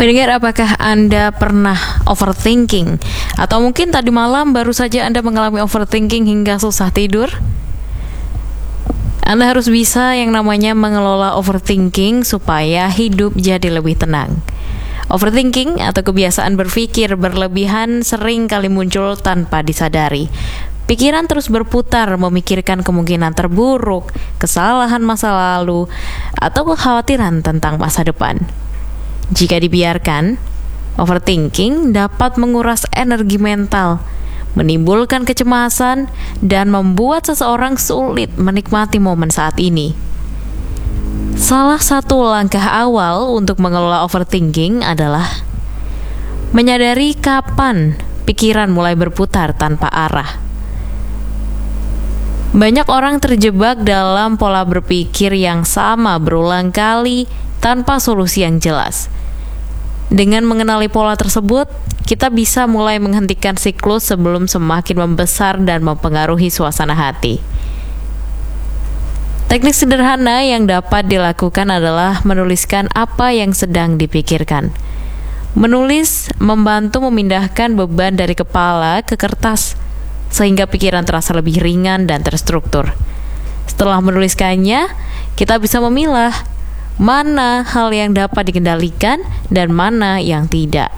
Pendengar, apakah Anda pernah overthinking? Atau mungkin tadi malam baru saja Anda mengalami overthinking hingga susah tidur? Anda harus bisa yang namanya mengelola overthinking supaya hidup jadi lebih tenang. Overthinking atau kebiasaan berpikir berlebihan sering kali muncul tanpa disadari. Pikiran terus berputar memikirkan kemungkinan terburuk, kesalahan masa lalu, atau kekhawatiran tentang masa depan. Jika dibiarkan, overthinking dapat menguras energi mental, menimbulkan kecemasan, dan membuat seseorang sulit menikmati momen saat ini. Salah satu langkah awal untuk mengelola overthinking adalah menyadari kapan pikiran mulai berputar tanpa arah. Banyak orang terjebak dalam pola berpikir yang sama berulang kali tanpa solusi yang jelas. Dengan mengenali pola tersebut, kita bisa mulai menghentikan siklus sebelum semakin membesar dan mempengaruhi suasana hati. Teknik sederhana yang dapat dilakukan adalah menuliskan apa yang sedang dipikirkan. Menulis membantu memindahkan beban dari kepala ke kertas, sehingga pikiran terasa lebih ringan dan terstruktur. Setelah menuliskannya, kita bisa memilah mana hal yang dapat dikendalikan dan mana yang tidak.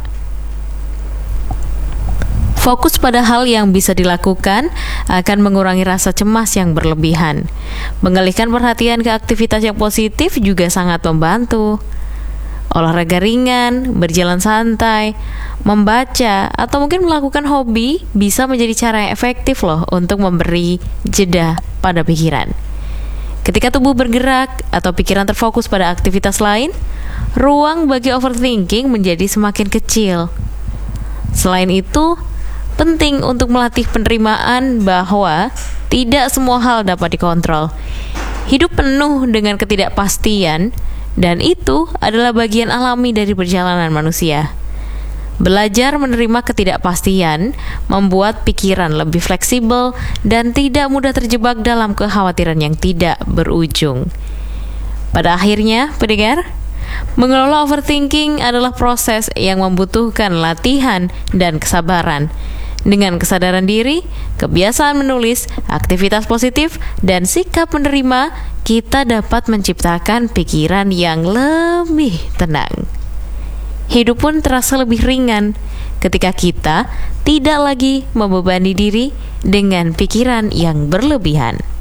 Fokus pada hal yang bisa dilakukan akan mengurangi rasa cemas yang berlebihan. Mengalihkan perhatian ke aktivitas yang positif juga sangat membantu. Olahraga ringan, berjalan santai, membaca, atau mungkin melakukan hobi bisa menjadi cara yang efektif loh untuk memberi jeda pada pikiran. Ketika tubuh bergerak atau pikiran terfokus pada aktivitas lain, ruang bagi overthinking menjadi semakin kecil. Selain itu, penting untuk melatih penerimaan bahwa tidak semua hal dapat dikontrol. Hidup penuh dengan ketidakpastian, dan itu adalah bagian alami dari perjalanan manusia. Belajar menerima ketidakpastian membuat pikiran lebih fleksibel dan tidak mudah terjebak dalam kekhawatiran yang tidak berujung. Pada akhirnya, pendengar, mengelola overthinking adalah proses yang membutuhkan latihan dan kesabaran. Dengan kesadaran diri, kebiasaan menulis, aktivitas positif, dan sikap menerima, kita dapat menciptakan pikiran yang lebih tenang. Hidup pun terasa lebih ringan ketika kita tidak lagi membebani diri dengan pikiran yang berlebihan.